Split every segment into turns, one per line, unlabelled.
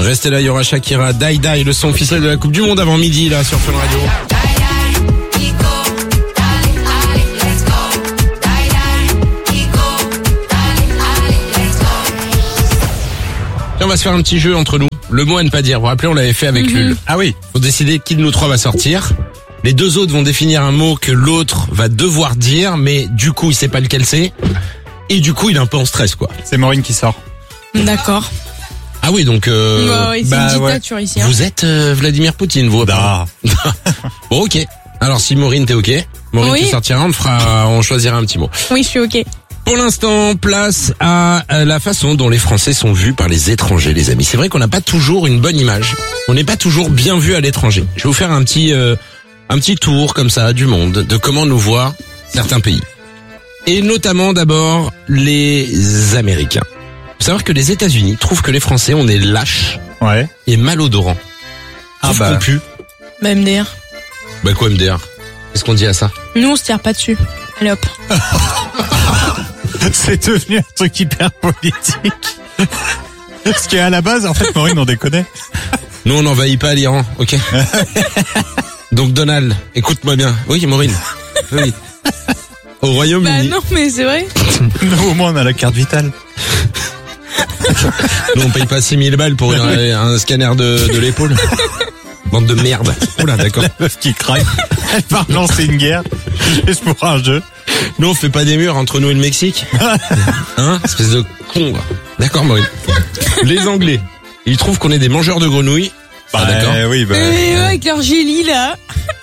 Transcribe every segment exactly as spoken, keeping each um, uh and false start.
Restez là, il y aura Shakira, Die Die, le son officiel de la Coupe du Monde avant midi, là, sur Fun Radio. On va se faire un petit jeu entre nous. Le mot à ne pas dire. Vous vous rappelez, on l'avait fait avec mm-hmm. Lul.
Ah oui.
Faut décider qui de nous trois va sortir. Les deux autres vont définir un mot que l'autre va devoir dire, mais du coup, il sait pas lequel c'est. Et du coup, il est un peu en stress, quoi.
C'est Maureen qui sort.
D'accord.
Ah oui, donc... Euh,
bah ouais, c'est
bah,
une dictature
ouais.
ici. Hein.
Vous êtes euh, Vladimir Poutine, vous.
Ah.
Bon, ok. Alors, si Maureen, t'es ok. Maureen, oui. Tu sortiras, on fera, on choisira un petit mot.
Oui, je suis ok.
Pour l'instant, place à la façon dont les Français sont vus par les étrangers, les amis. C'est vrai qu'on n'a pas toujours une bonne image. On n'est pas toujours bien vu à l'étranger. Je vais vous faire un petit, euh, un petit tour comme ça du monde, de comment nous voient certains pays. Et notamment d'abord les Américains. Faut savoir que les États-Unis trouvent que les Français, on est lâches
ouais.
et malodorants.
Ah bah.
Qu'on pue.
Bah M D R.
Bah quoi M D R? Qu'est-ce qu'on dit à ça?
Nous on se tire pas dessus. Allez hop.
C'est devenu un truc hyper politique. Ce qui est à la base, en fait, Maureen, on déconne.
Nous, on n'envahit pas l'Iran, ok? Donc, Donald, écoute-moi bien. Oui, Maureen. Oui. Au Royaume-Uni.
Bah non, mais c'est vrai.
Nous, au moins, on a la carte vitale.
Nous, on paye pas six mille balles pour un, un scanner de, de l'épaule. Bande de merde. Oula, d'accord.
La meuf qui craque. Elle va lancer une guerre. Juste pour un jeu.
Nous, on fait pas des murs entre nous et le Mexique. Hein? Espèce de con, quoi. D'accord, Maureen. Les Anglais, ils trouvent qu'on est des mangeurs de grenouilles.
Bah, ah, d'accord. Euh, oui, bah.
Euh, ouais, avec leur gélie, là.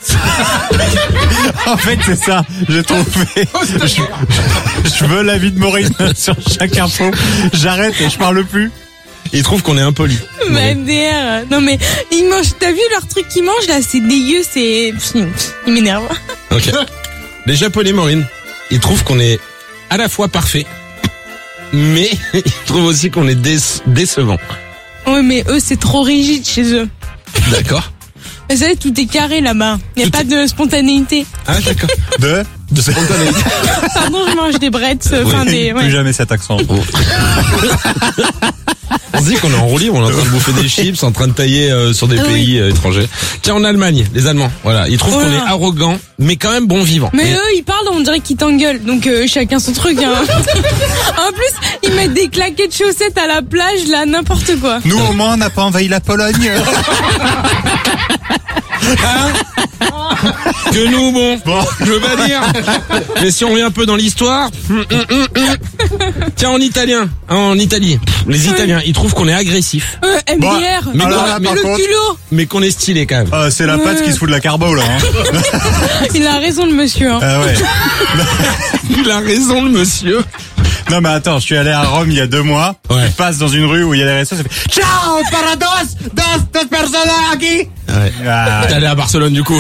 En fait, c'est ça. J'ai trouvé. Je, je veux l'avis de Maureen sur chaque info. J'arrête et je parle plus.
Ils trouvent qu'on est impoli.
Bah, M D R. Non, mais, ils mangent, t'as vu leur truc qu'ils mangent, là? C'est dégueu, c'est, ils m'énervent.
Ok. Les Japonais, Maureen, ils trouvent qu'on est à la fois parfait, mais ils trouvent aussi qu'on est déce- décevant.
Oui, mais eux, c'est trop rigide chez eux.
D'accord.
Vous savez, tout est carré là-bas. Il n'y a tout pas est... de spontanéité.
Ah, d'accord.
De
De spontanéité.
Pardon, je mange des brettes. Enfin,
oui,
des... Ouais.
Plus jamais cet accent.
Oh. On se dit qu'on est en roue libre, on est en train de bouffer des chips, en train de tailler euh, sur des ah, pays oui. euh, étrangers. Tiens, en Allemagne, les Allemands, voilà, ils trouvent voilà. qu'on est arrogant, mais quand même bon vivant.
Mais
et...
eux, ils parlent, on dirait qu'ils t'engueulent, donc euh, chacun son truc. Hein. En plus, ils mettent des claquettes chaussettes à la plage, là, n'importe quoi.
Nous, au moins, on n'a pas envahi la Pologne.
Hein? Que nous, bon, bon, je veux pas dire. Mais si on revient un peu dans l'histoire, hum, hum, hum, hum. Tiens, en italien, en Italie, les Italiens, ils trouvent qu'on est agressif.
Euh, M D R,
bon,
mais,
alors,
là,
mais
le
contre,
culot.
Mais qu'on est stylé quand même.
Euh, c'est la patte ouais. qui se fout de la carbo, là. Hein.
Il a raison, le monsieur. Hein.
Ah ouais.
Il a raison, le monsieur.
Non mais attends, je suis allé à Rome il y a deux mois.
Ouais.
Je passe dans une rue où il y a des restos, ça fait ciao para dos, dos, dos personas aquí.
Ouais. Ah. T'es allé à Barcelone du coup.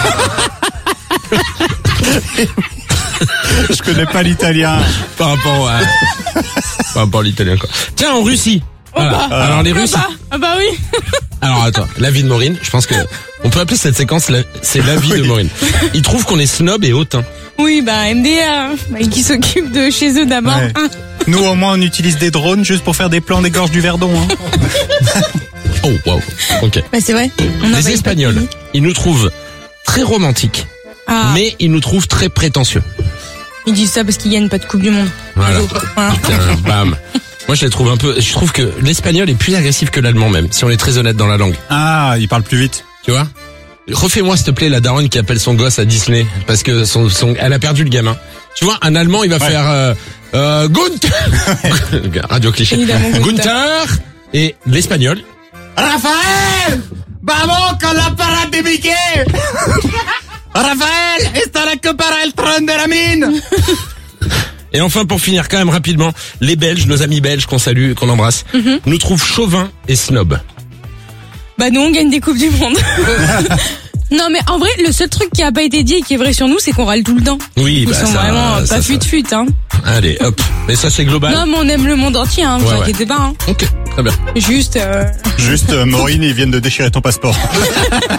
Je connais pas l'italien.
Par rapport à... Par rapport à l'italien quoi. Tiens, en Russie. Voilà.
Oh bah.
Alors les Russes.
Ah bah, ah bah oui.
Alors attends, la vie de Maureen, je pense que on peut appeler cette séquence la... c'est la vie oui. de Maureen. Ils trouvent qu'on est snob et hautain.
Oui, bah M D R, bah, qui s'occupe de chez eux d'abord. Ouais.
Nous au moins on utilise des drones juste pour faire des plans des gorges du Verdon. Hein.
Oh wow. Ok.
Bah c'est vrai. On
les Espagnols, ils nous trouvent très romantiques, ah. mais ils nous trouvent très prétentieux.
Ils disent ça parce qu'ils gagnent pas de Coupe du Monde.
Voilà. voilà. Putain, bam. Moi, je les trouve un peu. Je trouve que l'espagnol est plus agressif que l'allemand même, si on est très honnête dans la langue.
Ah, il parle plus vite.
Tu vois? Refais-moi, s'il te plaît, la daronne qui appelle son gosse à Disney parce que son, son, elle a perdu le gamin. Tu vois, un Allemand, il va ouais. faire euh, euh, Gunther, radio cliché, Gunther, et l'espagnol.
Rafael, vamos con la parade de Mickey. Rafael, estará que para el tron de la mine.
Et enfin, pour finir quand même rapidement, les Belges, nos amis belges qu'on salue, qu'on embrasse, mm-hmm. nous trouvent chauvins et snob.
Bah nous on gagne des coupes du monde. Non mais en vrai le seul truc qui a pas été dit et qui est vrai sur nous c'est qu'on râle tout le temps.
Oui,
ils
bah
sont
ça,
vraiment
ça,
pas
ça,
fut fut hein.
Allez hop, mais ça c'est global.
Non mais on aime le monde entier hein, vous ouais, inquiétez ouais. pas hein.
Ok, très bien.
Juste. Euh...
Juste euh, Maureen ils viennent de déchirer ton passeport.